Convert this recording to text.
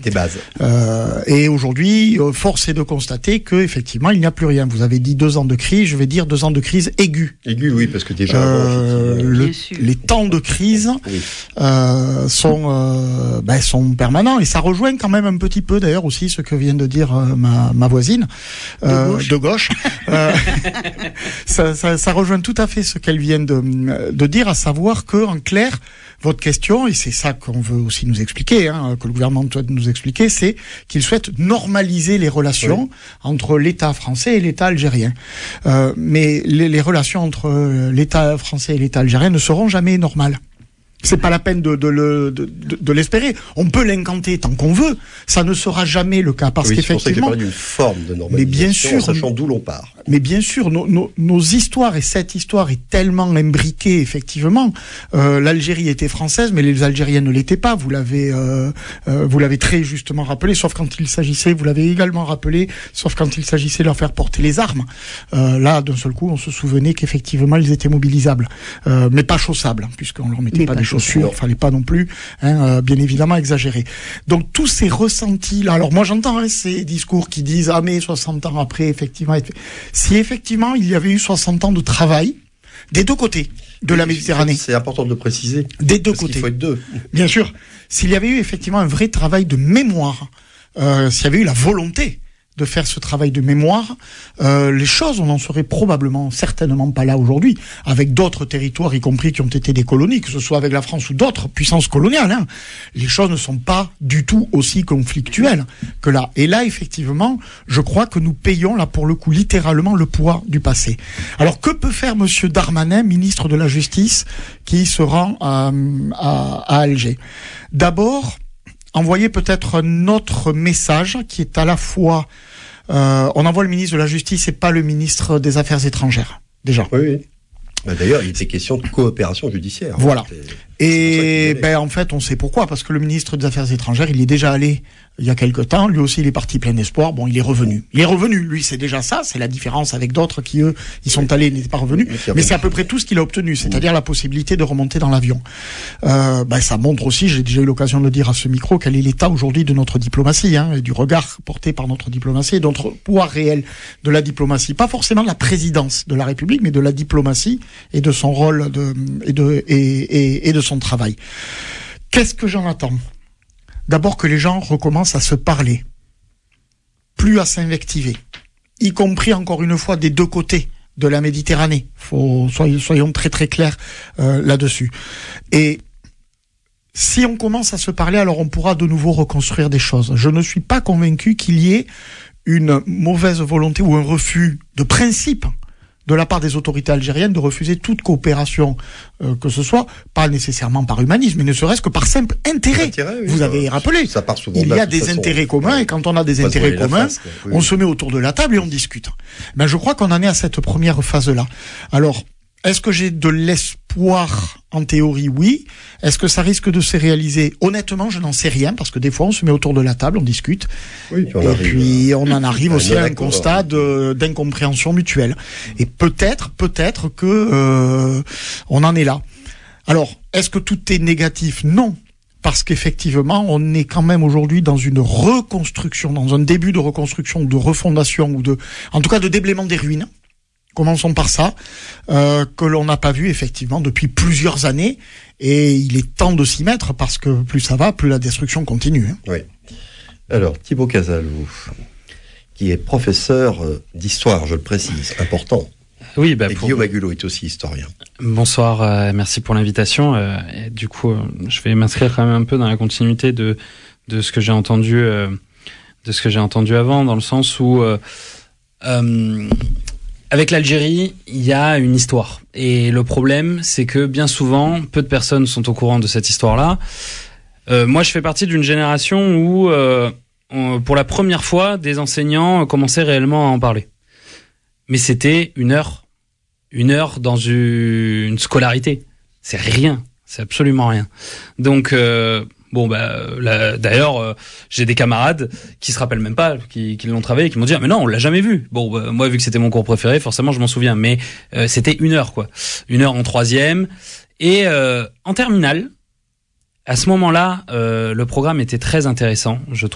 Des bases. Et aujourd'hui, force est de constater que effectivement, il n'y a plus rien. Vous avez dit 2 ans de crise, je vais dire 2 ans de crise aiguë. Aiguë, oui, parce que déjà les temps de crise sont permanents, et ça rejoint quand même un petit peu d'ailleurs aussi ce que vient de dire ma voisine de gauche. Ça rejoint tout à fait ce qu'elle vient de dire, à savoir que en clair, votre question, et c'est ça qu'on veut aussi nous expliquer, que le gouvernement doit nous expliquer, c'est qu'il souhaite normaliser les relations entre l'État français et l'État algérien. Mais les relations entre l'État français et l'État algérien ne seront jamais normales. C'est pas la peine de l'espérer. On peut l'incanter tant qu'on veut. Ça ne sera jamais le cas, parce qu'effectivement. C'est pour ça que j'ai parlé d'une forme de normalisation, mais bien sûr, en sachant d'où l'on part. Mais bien sûr, nos histoires, et cette histoire est tellement imbriquée, effectivement. L'Algérie était française, mais les Algériens ne l'étaient pas. Vous l'avez très justement rappelé, sauf quand il s'agissait, vous l'avez également rappelé, sauf quand il s'agissait de leur faire porter les armes. Là, d'un seul coup, on se souvenait qu'effectivement, ils étaient mobilisables, mais pas chaussables, puisqu'on leur mettait pas des chaussures, fallait pas non plus, bien évidemment, exagérer. Donc tous ces ressentis là, alors moi j'entends ces discours qui disent mais 60 ans après, effectivement, si effectivement il y avait eu 60 ans de travail des deux côtés de la Méditerranée, c'est important de le préciser, des deux côtés, il faut être deux, bien sûr, s'il y avait eu effectivement un vrai travail de mémoire, s'il y avait eu la volonté de faire ce travail de mémoire, les choses, on n'en serait certainement pas là aujourd'hui, avec d'autres territoires, y compris qui ont été des colonies, que ce soit avec la France ou d'autres puissances coloniales. Les choses ne sont pas du tout aussi conflictuelles que là. Et là, effectivement, je crois que nous payons, là, pour le coup, littéralement le poids du passé. Alors, que peut faire Monsieur Darmanin, ministre de la Justice, qui se rend à Alger? D'abord, envoyer peut-être un autre message qui est à la fois... on envoie le ministre de la Justice et pas le ministre des Affaires étrangères, déjà. Oui. D'ailleurs, il était question de coopération judiciaire. Voilà. Et en fait, on sait pourquoi. Parce que le ministre des Affaires étrangères, il y est déjà allé il y a quelque temps. Lui aussi, il est parti plein d'espoir. Bon, il est revenu. Lui, c'est déjà ça. C'est la différence avec d'autres qui, eux, ils sont allés et n'étaient pas revenus. Mais c'est à peu près tout ce qu'il a obtenu. C'est-à-dire la possibilité de remonter dans l'avion. Ça montre aussi, j'ai déjà eu l'occasion de le dire à ce micro, quel est l'état aujourd'hui de notre diplomatie, et du regard porté par notre diplomatie et de notre pouvoir réel de la diplomatie. Pas forcément de la présidence de la République, mais de la diplomatie et de son rôle et de son travail. Qu'est-ce que j'en attends ? D'abord que les gens recommencent à se parler, plus à s'invectiver, y compris encore une fois des deux côtés de la Méditerranée. Soyons très très clairs là-dessus. Et si on commence à se parler, alors on pourra de nouveau reconstruire des choses. Je ne suis pas convaincu qu'il y ait une mauvaise volonté ou un refus de principe de la part des autorités algériennes de refuser toute coopération, que ce soit, pas nécessairement par humanisme, mais ne serait-ce que par simple intérêt. Vous avez rappelé, ça part souvent il y a des intérêts communs, et quand on a des intérêts communs, on se met autour de la table et on discute. Je crois qu'on en est à cette première phase-là. Alors, est-ce que j'ai de l'espoir en théorie? Oui. Est-ce que ça risque de se réaliser? Honnêtement, je n'en sais rien, parce que des fois, on se met autour de la table, on discute, puis on en arrive aussi à un constat d'incompréhension mutuelle. Et peut-être que on en est là. Alors, est-ce que tout est négatif? Non. Parce qu'effectivement, on est quand même aujourd'hui dans une reconstruction, dans un début de reconstruction, de refondation, en tout cas de déblaiement des ruines. Commençons par ça, que l'on n'a pas vu effectivement depuis plusieurs années, et il est temps de s'y mettre, parce que plus ça va, plus la destruction continue. Oui. Alors, Thibaut Casalou, qui est professeur d'histoire, je le précise, important. Oui, et Guillaume Agulot est aussi historien. Bonsoir, merci pour l'invitation. Et du coup, je vais m'inscrire quand même un peu dans la continuité de ce que j'ai entendu, avant, dans le sens où avec l'Algérie, il y a une histoire. Et le problème, c'est que bien souvent, peu de personnes sont au courant de cette histoire-là. Moi, je fais partie d'une génération où, pour la première fois, des enseignants commençaient réellement à en parler. Mais c'était une heure dans une scolarité. C'est rien. C'est absolument rien. Donc, d'ailleurs, j'ai des camarades qui se rappellent même pas, qui l'ont travaillé, qui m'ont dit mais non, on l'a jamais vu. Moi, vu que c'était mon cours préféré, forcément, je m'en souviens. Mais c'était 1 heure, quoi. 1 heure en 3e. Et en terminale, à ce moment-là, le programme était très intéressant, je